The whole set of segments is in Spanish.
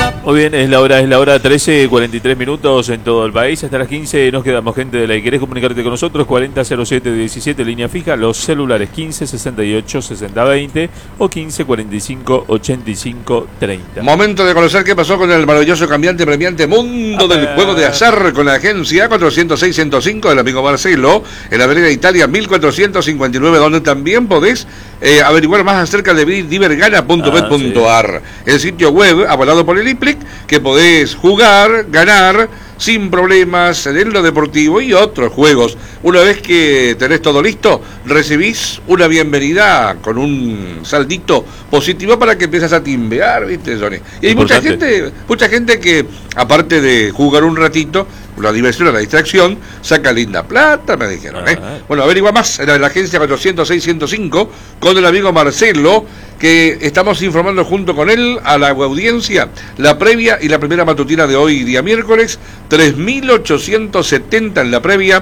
Muy bien, es la hora 13:43 en todo el país. Hasta las 15 nos quedamos, gente de la que querés comunicarte con nosotros, 400717, línea fija, los celulares 1568-6020 o 1545-8530. Momento de conocer qué pasó con el maravilloso cambiante premiante mundo del juego de azar con la agencia 406-105 del amigo Marcelo, en la avenida Italia 1459, donde también podés averiguar más acerca de divergana.bet.ar, el sitio web avalado por el IPLIC, que podés jugar, ganar sin problemas en lo deportivo y otros juegos. Una vez que tenés todo listo, recibís una bienvenida con un saldito positivo para que empieces a timbear, ¿viste, Johnny? Y hay mucha gente que, aparte de jugar un ratito, la diversión, la distracción, saca linda plata, me dijeron, Bueno, averigua más en la agencia 406-105 con el amigo Marcelo, que estamos informando junto con él a la audiencia la previa y la primera matutina de hoy, día miércoles. 3.870 en la previa,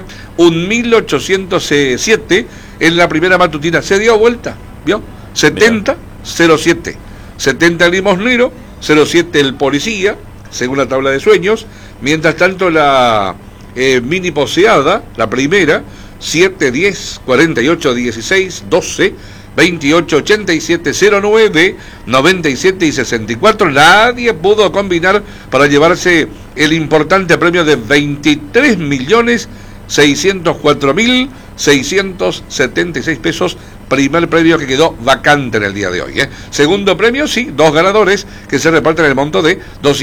1.807 en la primera matutina. Se dio vuelta, ¿vio? 70-07. 70 el limosnero, 07 el policía, según la tabla de sueños. Mientras tanto, la mini poseada, la primera, 7, 10, 48, 16, 12, 28, 87, 09, 97 y 64. Nadie pudo combinar para llevarse el importante premio de 23.604.676 pesos. Primer premio que quedó vacante en el día de hoy. Segundo premio, sí, 2 ganadores que se reparten el monto de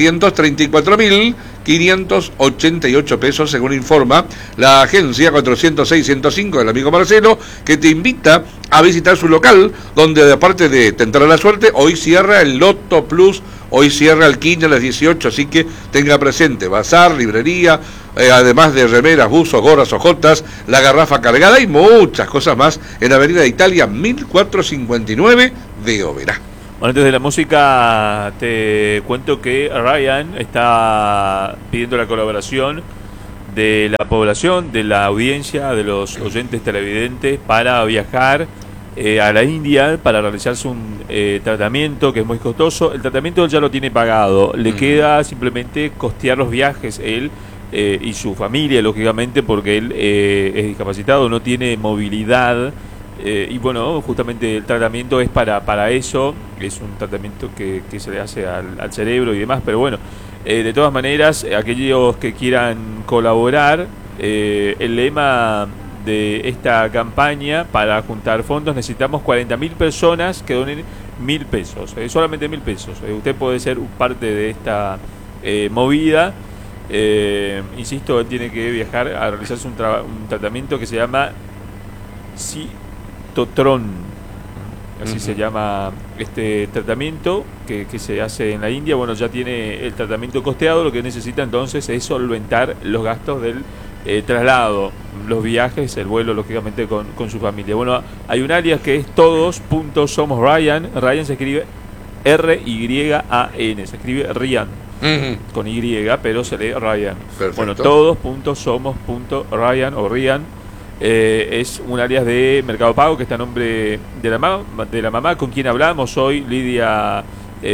234.588 pesos, según informa la agencia 406-105 del amigo Marcelo, que te invita a visitar su local, donde aparte de tentar a la suerte, hoy cierra el Loto Plus, hoy cierra el 15 a las 18, así que tenga presente, bazar, librería, además de remeras, buzos, gorras, ojotas, la garrafa cargada y muchas cosas más en la avenida Italia 1459 de Oberá. Bueno, antes de la música te cuento que Ryan está pidiendo la colaboración de la población, de la audiencia, de los oyentes televidentes para viajar a la India para realizarse un tratamiento que es muy costoso. El tratamiento él ya lo tiene pagado, le queda simplemente costear los viajes él y su familia, lógicamente, porque él es discapacitado, no tiene movilidad. Y bueno, justamente el tratamiento es para eso, es un tratamiento que se le hace al cerebro y demás, pero bueno, de todas maneras, aquellos que quieran colaborar, el lema de esta campaña para juntar fondos, necesitamos 40.000 personas que donen 1.000 pesos, solamente 1.000 pesos. Usted puede ser parte de esta movida. Insisto, él tiene que viajar a realizarse un tratamiento que se llama Citotron, así se llama este tratamiento que se hace en la India. Bueno, ya tiene el tratamiento costeado, lo que necesita entonces es solventar los gastos del traslado, los viajes, el vuelo, lógicamente, con su familia. Bueno, hay un alias que es todos.somosRyan. Ryan se escribe R-Y-A-N, se escribe Ryan con Y, pero se lee Ryan. Perfecto. Bueno, todos.somos.Ryan o Ryan. Es un alias de Mercado Pago que está a nombre de la mamá con quien hablamos hoy. Lidia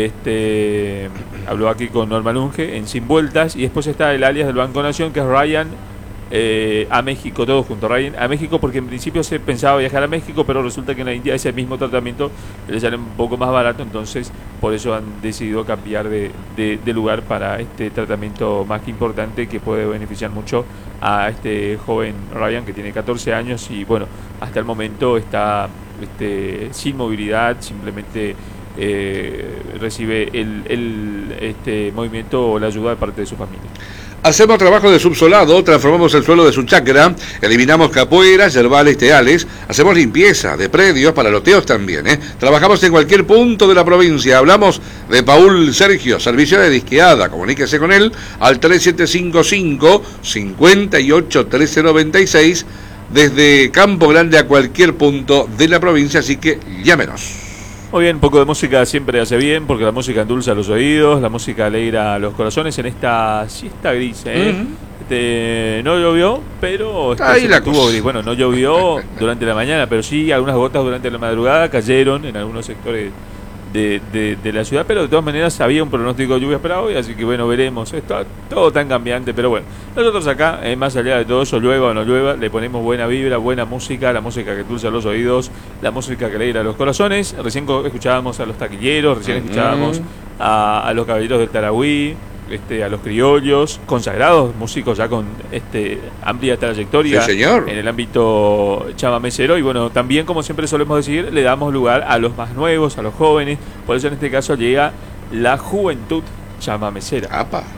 habló aquí con Norma Lunge en Sin Vueltas, y después está el alias del Banco Nación, que es Ryan a México, todos juntos, Ryan a México, porque en principio se pensaba viajar a México, pero resulta que en la India ese mismo tratamiento le sale un poco más barato, entonces por eso han decidido cambiar de lugar para este tratamiento más que importante, que puede beneficiar mucho a este joven Ryan, que tiene 14 años y bueno, hasta el momento está sin movilidad, simplemente recibe el movimiento o la ayuda de parte de su familia. Hacemos trabajo de subsolado, transformamos el suelo de su chacra, eliminamos capoeiras, yerbales, teales, hacemos limpieza de predios para loteos también, Trabajamos en cualquier punto de la provincia. Hablamos de Paul Sergio, servicio de disqueada. Comuníquese con él al 3755-581396 desde Campo Grande a cualquier punto de la provincia, así que llámenos. Muy bien, un poco de música siempre hace bien, porque la música endulza los oídos, la música alegra los corazones en esta siesta gris, no llovió, pero estuvo gris. Bueno, no llovió durante la mañana, pero sí algunas gotas durante la madrugada cayeron en algunos sectores de la ciudad, pero de todas maneras había un pronóstico de lluvias para hoy, así que bueno, veremos. Esto todo tan cambiante, pero bueno, nosotros acá, más allá de todo eso, llueva o no llueva, le ponemos buena vibra, buena música, la música que dulce los oídos, la música que alegra los corazones. Recién escuchábamos a los taquilleros, recién escuchábamos a los caballeros del Tarahui, a los criollos, consagrados músicos ya con amplia trayectoria, sí, señor, en el ámbito chamamecero. Y bueno, también, como siempre solemos decir, le damos lugar a los más nuevos, a los jóvenes. Por eso en este caso llega la juventud chamamecera. ¡Apa!